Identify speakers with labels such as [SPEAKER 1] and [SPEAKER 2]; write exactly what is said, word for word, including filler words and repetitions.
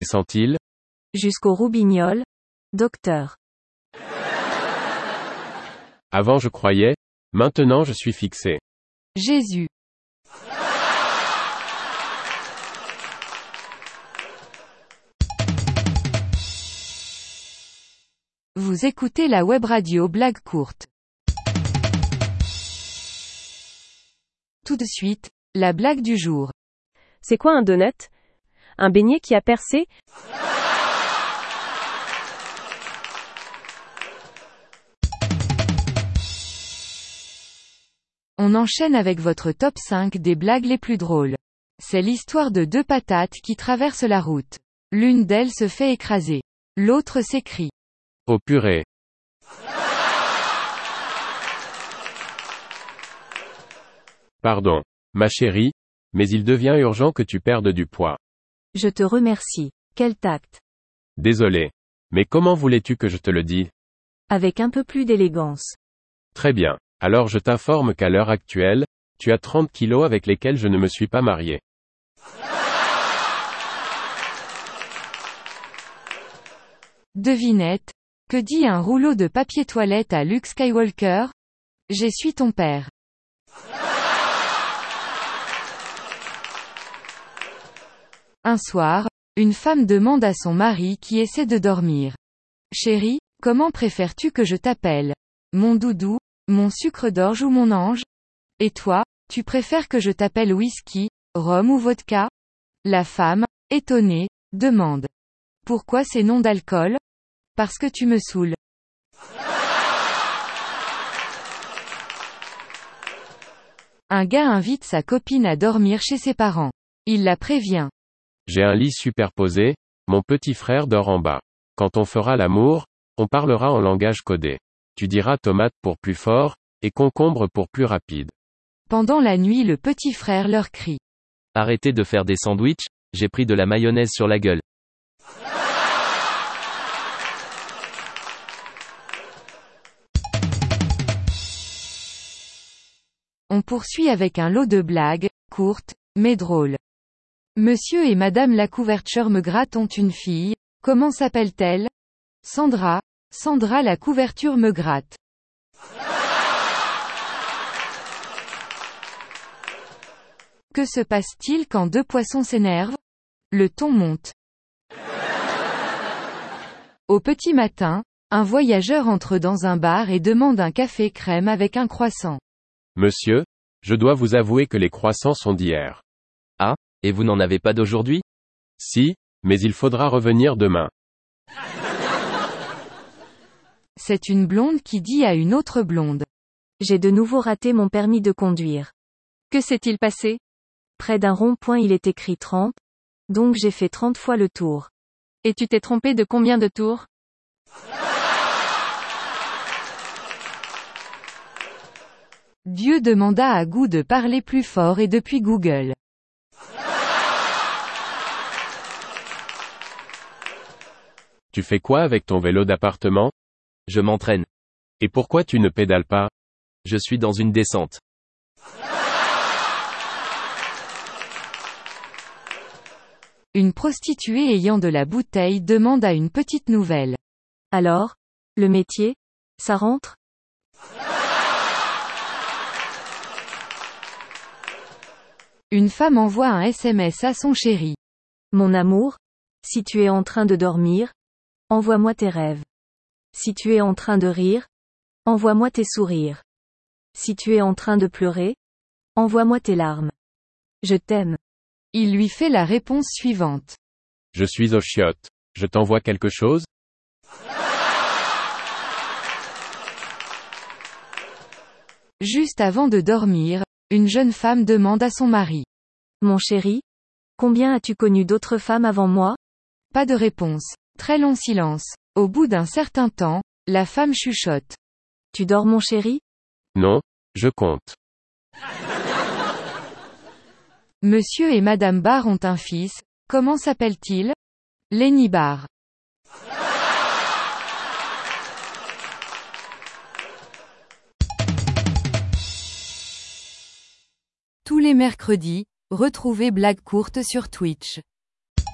[SPEAKER 1] Sent-il?
[SPEAKER 2] Jusqu'au roubignoles. Docteur.
[SPEAKER 1] Avant je croyais, maintenant je suis fixé.
[SPEAKER 3] Jésus. Vous écoutez la web radio Blague courte. Tout de suite, la blague du jour.
[SPEAKER 2] C'est quoi un donut? Un beignet qui a percé?
[SPEAKER 3] On enchaîne avec votre top cinq des blagues les plus drôles. C'est l'histoire de deux patates qui traversent la route. L'une d'elles se fait écraser. L'autre s'écrie.
[SPEAKER 1] Oh purée. Pardon, ma chérie, mais il devient urgent que tu perdes du poids.
[SPEAKER 2] Je te remercie. Quel tact.
[SPEAKER 1] Désolé. Mais comment voulais-tu que je te le dise?
[SPEAKER 2] Avec un peu plus d'élégance.
[SPEAKER 1] Très bien. Alors je t'informe qu'à l'heure actuelle, tu as trente kilos avec lesquels je ne me suis pas marié.
[SPEAKER 3] Devinette. Que dit un rouleau de papier toilette à Luke Skywalker? J'essuie ton père. Un soir, une femme demande à son mari qui essaie de dormir. Chérie, comment préfères-tu que je t'appelle? Mon doudou, mon sucre d'orge ou mon ange? Et toi, tu préfères que je t'appelle whisky, rhum ou vodka? La femme, étonnée, demande. Pourquoi ces noms d'alcool? Parce que tu me saoules. Un gars invite sa copine à dormir chez ses parents. Il la prévient.
[SPEAKER 1] J'ai un lit superposé, mon petit frère dort en bas. Quand on fera l'amour, on parlera en langage codé. Tu diras tomate pour plus fort, et concombre pour plus rapide.
[SPEAKER 3] Pendant la nuit, le petit frère leur crie.
[SPEAKER 4] Arrêtez de faire des sandwichs, j'ai pris de la mayonnaise sur la gueule.
[SPEAKER 3] On poursuit avec un lot de blagues, courtes, mais drôles. Monsieur et Madame la couverture me gratte ont une fille, comment s'appelle-t-elle? Sandra, Sandra la couverture me gratte. Que se passe-t-il quand deux poissons s'énervent? Le ton monte. Au petit matin, un voyageur entre dans un bar et demande un café crème avec un croissant.
[SPEAKER 1] Monsieur, je dois vous avouer que les croissants sont d'hier.
[SPEAKER 4] Ah, et vous n'en avez pas d'aujourd'hui?
[SPEAKER 1] Si, mais il faudra revenir demain.
[SPEAKER 3] C'est une blonde qui dit à une autre blonde.
[SPEAKER 2] J'ai de nouveau raté mon permis de conduire.
[SPEAKER 3] Que s'est-il passé?
[SPEAKER 2] Près d'un rond-point il est écrit trente, donc j'ai fait trente fois le tour.
[SPEAKER 3] Et tu t'es trompé de combien de tours? Dieu demanda à Gou de parler plus fort et depuis Google.
[SPEAKER 1] Tu fais quoi avec ton vélo d'appartement?
[SPEAKER 4] Je m'entraîne.
[SPEAKER 1] Et pourquoi tu ne pédales pas?
[SPEAKER 4] Je suis dans une descente.
[SPEAKER 3] Une prostituée ayant de la bouteille demande à une petite nouvelle.
[SPEAKER 2] Alors? Le métier? Ça rentre?
[SPEAKER 3] Une femme envoie un S M S à son chéri.
[SPEAKER 2] Mon amour, si tu es en train de dormir, envoie-moi tes rêves. Si tu es en train de rire, envoie-moi tes sourires. Si tu es en train de pleurer, envoie-moi tes larmes. Je t'aime.
[SPEAKER 3] Il lui fait la réponse suivante.
[SPEAKER 1] Je suis aux chiottes. Je t'envoie quelque chose?
[SPEAKER 3] Juste avant de dormir, une jeune femme demande à son mari.
[SPEAKER 2] Mon chéri, combien as-tu connu d'autres femmes avant moi?
[SPEAKER 3] Pas de réponse. Très long silence. Au bout d'un certain temps, la femme chuchote.
[SPEAKER 2] Tu dors mon chéri?
[SPEAKER 1] Non, je compte.
[SPEAKER 3] Monsieur et Madame Barr ont un fils, comment s'appelle-t-il? Lenny Barr. Tous les mercredis, retrouvez Blague courte sur Twitch.